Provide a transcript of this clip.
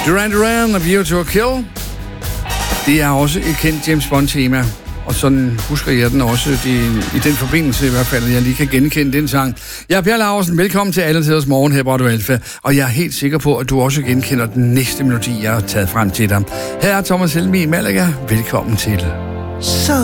Duran Duran og View to a Kill. Det er også et kendt James Bond-tema. Og sådan husker jeg den også i den forbindelse i hvert fald, at jeg lige kan genkende den sang. Jeg er Per Laursen. Velkommen til Alle Tiders Morgen her på Radio Alfa. Og jeg er helt sikker på, at du også genkender den næste melodi, jeg har taget frem til dig. Her er Thomas Helmig i Malaga. Velkommen til.